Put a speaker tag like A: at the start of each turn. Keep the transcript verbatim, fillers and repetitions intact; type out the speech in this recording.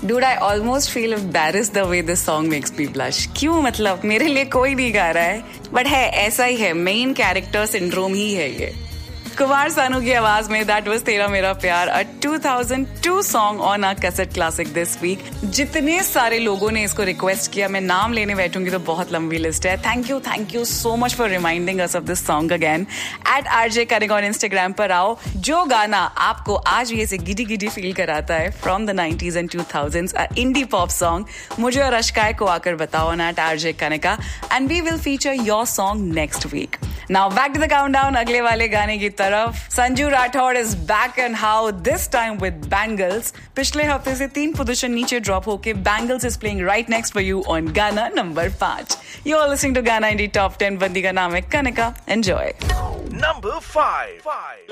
A: Dude, I almost feel embarrassed the way this song makes me blush. क्यों मतलब मेरे लिए कोई नहीं गा रहा है, बट है ऐसा ही है, मेन कैरेक्टर सिंड्रोम ही है ये. कुमार सानू की आवाज में दैट वाज तेरा मेरा प्यार, अ two thousand to song on a cassette classic this week. जितने सारे लोगों ने इसको रिक्वेस्ट किया, मैं नाम लेने बैठूंगी तो बहुत लंबी लिस्ट है. Thank you thank you so much for reminding us of this song again. Eight RJ कनिक ऑन इंस्टाग्राम पर आओ. जो गाना आपको आज ये से गिडी गिडी फील कराता है from the nineties and to thousands, a indie pop song, मुझे और अश्काय को आकर बताओ on eight RJ Kanika and we will feature your song next week. Now back to the countdown अगले वाले गाने की तरफ. Sanju Rathore is back and how this time with bangles. पिछले हफ्ते से तीन पोजीशन नीचे ड्रॉप होके bangles is playing right next for you on गाना नंबर पांच. यू आर लिसनिंग टू गाना इंडी टॉप टेन. बंदी का नाम है कनिका. एंजॉय.
B: Number five.